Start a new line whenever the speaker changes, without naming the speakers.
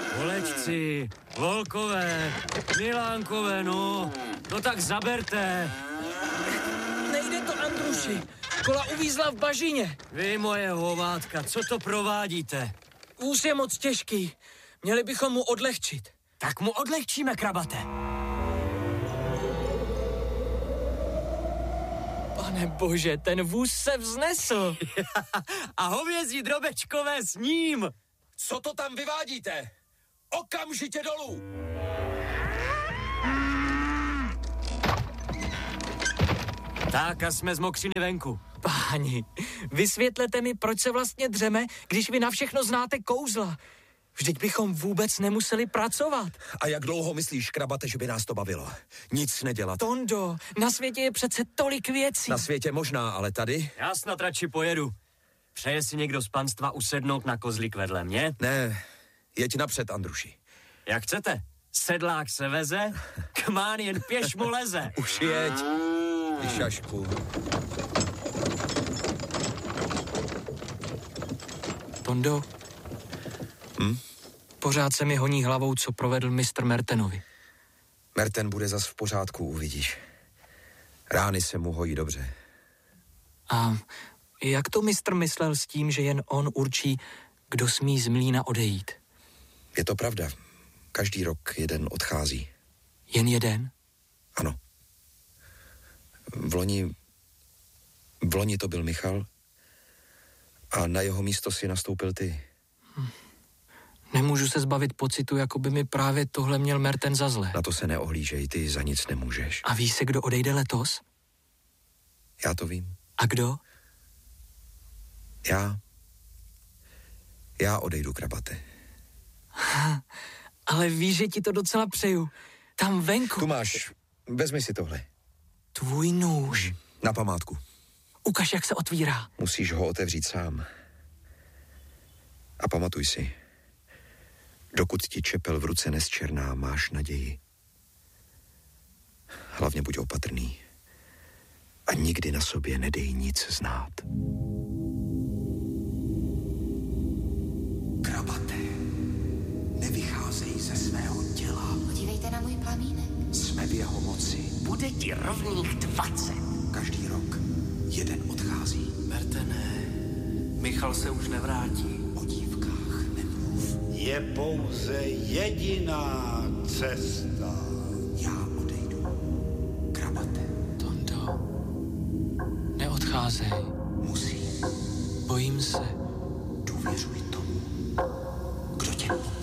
Volečci, Volkové, Milánkové, no tak zaberte.
Nejde to, Andruši. Kola uvízla v bažině.
Vy, moje hovátka, co to provádíte?
Vůz je moc těžký. Měli bychom mu odlehčit.
Tak mu odlehčíme, Krabate.
Pane bože, ten vůz se vznesl.
A hovězí drobečkové s ním.
Co to tam vyvádíte? Okamžitě dolů!
Tak a jsme zmokřili venku.
Páni, vysvětlete mi, proč se vlastně dřeme, když vy na všechno znáte kouzla. Vždyť bychom vůbec nemuseli pracovat.
A jak dlouho myslíš, Krabate, že by nás to bavilo? Nic nedělat.
Tondo, na světě je přece tolik věcí.
Na světě možná, ale tady?
Já snad radši pojedu. Přeje si někdo z panstva usednout na kozlík vedle mě?
Ne, jeď napřed, Andruši.
Jak chcete. Sedlák se veze, kmán jen pěš mu leze.
Už jeď, ty šašku.
Tondo, pořád se mi honí hlavou, co provedl mistr Mertenovi.
Merten bude zas v pořádku, uvidíš. Rány se mu hojí dobře.
A jak to mistr myslel s tím, že jen on určí, kdo smí z mlýna odejít?
Je to pravda. Každý rok jeden odchází.
Jen jeden?
Ano. V loni to byl Michal a na jeho místo si nastoupil ty.
Nemůžu se zbavit pocitu, jako by mi právě tohle měl Merten za zlé.
Na to se neohlížej, ty za nic nemůžeš.
A ví se, kdo odejde letos?
Já to vím.
A kdo?
Já odejdu, Krabate.
Ale víš, že ti to docela přeju. Tam venku.
Tu máš, vezmi si tohle.
Tvůj nůž.
Na památku.
Ukaž, jak se otvírá.
Musíš ho otevřít sám. A pamatuj si, dokud ti čepel v ruce nesčerná, máš naději. Hlavně buď opatrný. A nikdy na sobě nedej nic znát.
Krabate, nevycházej ze svého těla.
Podívejte na můj plamínek.
Jsme v jeho moci.
Bude ti rovných 20.
Každý rok jeden odchází.
Mertene, Michal se už nevrátí.
O dívkách nemluv.
Je pouze jediná cesta.
Já odejdu. Krabate.
Tondo, neodcházej.
Musím.
Bojím se.
Důvěřuj